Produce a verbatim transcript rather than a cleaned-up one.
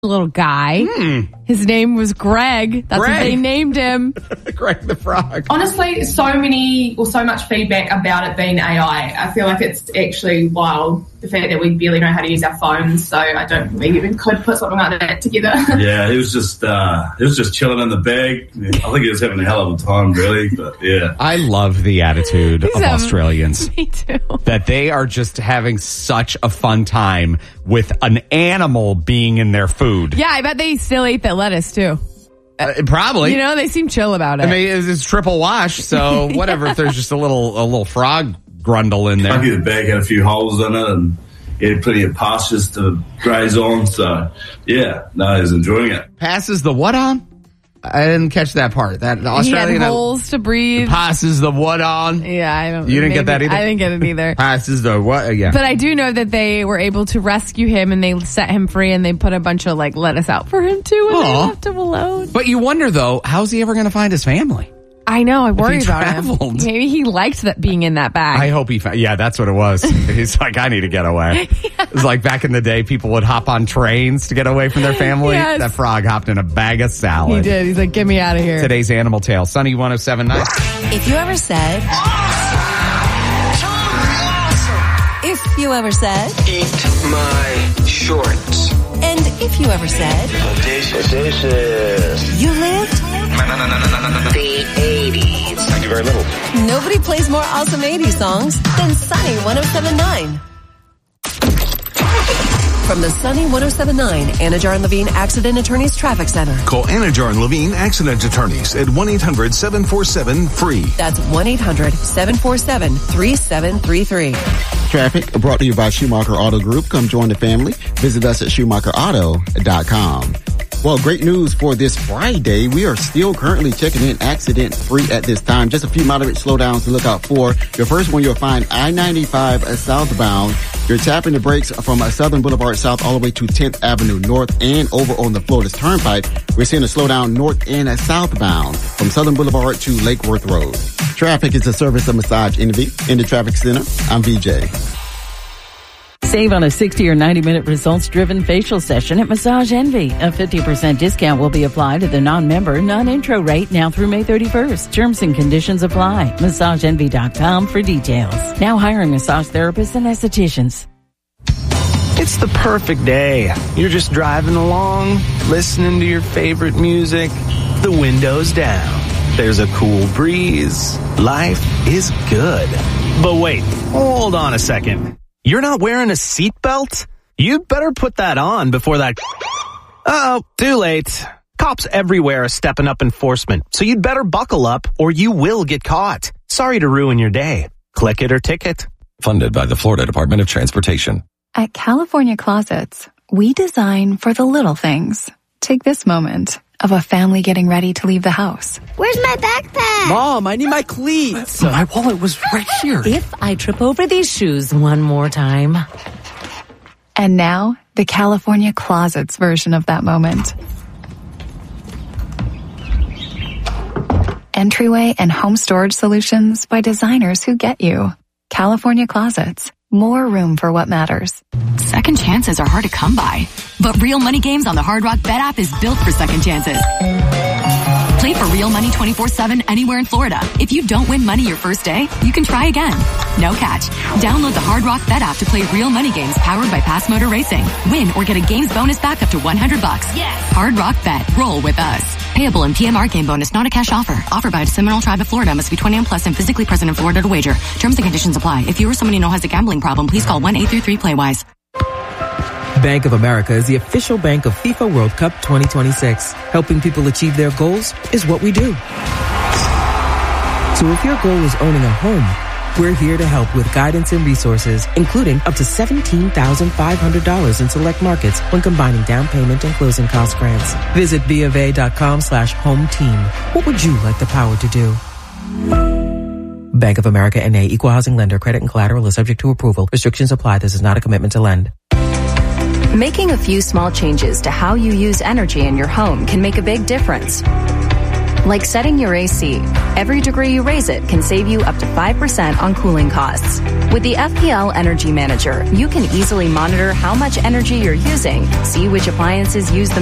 little guy. Hmm. His name was Greg. That's Greg. what they named him. Greg the Frog. Honestly, so many or so much feedback about it being A I. I feel like it's actually wild, the fact that we barely know how to use our phones, so I don't think we even could put something like that together. Yeah, he was just uh, he was just chilling in the bag. I think he was having a hell of a time, really, but yeah. I love the attitude of um, Australians. Me too. That they are just having such a fun time with an animal being in their food. Yeah, I bet they still ate that lettuce too. Uh, probably. You know, they seem chill about it. I mean, it's, it's triple wash, so whatever. If there's just a little a little frog grundle in there. Lucky the bag had a few holes in it, and he had plenty of pastures to graze on. So yeah, no, he was enjoying it. Passes the what on? I didn't catch that part. That the he Australian had holes to breathe. passes the what on? Yeah, I don't. You didn't maybe, get that either? I didn't get it either. Passes the what? Yeah. But I do know that they were able to rescue him and they set him free and they put a bunch of like lettuce out for him too and Aw. they left him alone. But you wonder though, how's he ever going to find his family? I know. I worry he about traveled. him. Maybe he liked that being in that bag. I hope he found, yeah, that's what it was. He's like, I need to get away. Yeah. It was like back in the day, people would hop on trains to get away from their family. Yes. That frog hopped in a bag of salad. He did. He's like, get me out of here. Today's Animal Tale. Sunny one oh seven point nine. If you ever said, if you ever said, eat my shorts. And if you ever said, Audacious. Audacious. you lived The eighties. Thank you very little. Nobody plays more awesome eighties songs than Sunny one oh seven point nine. From the Sunny one oh seven point nine Anajar and Levine Accident Attorneys Traffic Center. Call Anajar and Levine Accident Attorneys at one eight hundred seven four seven free. That's one eight hundred seven four seven three seven three three. Traffic brought to you by Schumacher Auto Group. Come join the family. Visit us at Schumacher Auto dot com. Well, great news for this Friday. We are still currently checking in accident-free at this time. Just a few moderate slowdowns to look out for. Your first one, you'll find I ninety-five southbound. You're tapping the brakes from Southern Boulevard South all the way to tenth Avenue North and over on the Florida's Turnpike. We're seeing a slowdown north and southbound from Southern Boulevard to Lake Worth Road. Traffic is a service of Massage Envy. In the Traffic Center, I'm V J. Save on a sixty or ninety minute results-driven facial session at Massage Envy. A fifty percent discount will be applied to the non-member, non-intro rate now through May thirty-first. Terms and conditions apply. massage envy dot com for details. Now hiring massage therapists and estheticians. It's the perfect day. You're just driving along, listening to your favorite music, the windows down. There's a cool breeze. Life is good. But wait, hold on a second. You're not wearing a seatbelt? You'd better put that on before that... Uh-oh, too late. Cops everywhere are stepping up enforcement, so you'd better buckle up or you will get caught. Sorry to ruin your day. Click it or ticket. Funded by the Florida Department of Transportation. At California Closets, we design for the little things. Take this moment of a family getting ready to leave the house. Where's my backpack? Mom, I need my cleats. My wallet was right here. If I trip over these shoes one more time. And now, the California Closets version of that moment. Entryway and home storage solutions by designers who get you. California Closets. More room for what matters. Second chances are hard to come by. But Real Money Games on the Hard Rock Bet app is built for second chances. Play for real money twenty-four seven anywhere in Florida. If you don't win money your first day, you can try again. No catch. Download the Hard Rock Bet app to play Real Money Games powered by Pass Motor Racing. Win or get a games bonus back up to one hundred bucks. Yes. Hard Rock Bet. Roll with us. Payable in P M R game bonus, not a cash offer. Offered by the Seminole Tribe of Florida. Must be twenty-one plus and physically present in Florida to wager. Terms and conditions apply. If you or someone you know has a gambling problem, please call one eight three three play wise. Bank of America is the official bank of FIFA World Cup twenty twenty-six. Helping people achieve their goals is what we do. So if your goal is owning a home, we're here to help with guidance and resources, including up to seventeen thousand five hundred dollars in select markets when combining down payment and closing cost grants. Visit BofA.com slash home team. What would you like the power to do? Bank of America N A, Equal Housing Lender. Credit and collateral is subject to approval. Restrictions apply. This is not a commitment to lend. Making a few small changes to how you use energy in your home can make a big difference. Like setting your A C. Every degree you raise it can save you up to five percent on cooling costs. With the F P L Energy Manager, you can easily monitor how much energy you're using, see which appliances use the